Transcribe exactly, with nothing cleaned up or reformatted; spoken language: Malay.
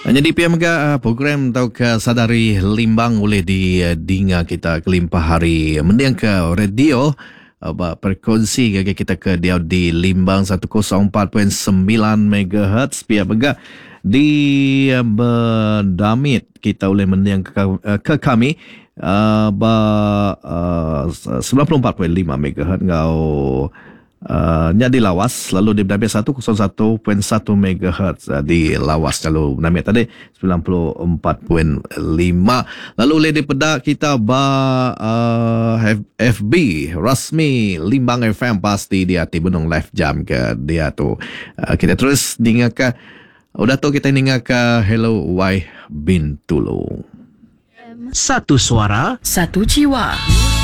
Jadi pihak mega uh, program tau ke sadari limbang oleh di uh, dinga kita kelimpah hari mendiang ke radio uh, berkongsi ke kita ke dia di limbang seratus empat perpuluhan sembilan megahertz pihak mega di uh, berdamit kita oleh mendiang ke, uh, ke kami uh, ba, uh, sembilan puluh empat perpuluhan lima megahertz ngau Uh, di lawas lalu di berdamit seratus satu perpuluhan satu megahertz uh, di lawas kalau berdamit tadi sembilan puluh empat perpuluhan lima lalu oleh di pedak kita ba uh, F B rasmi Limbang F M pasti dia ti benung live jam ke dia tu uh, kita terus dengarkan udah tu kita dengarkan Hello Wai Bintulu. Satu suara, Satu jiwa.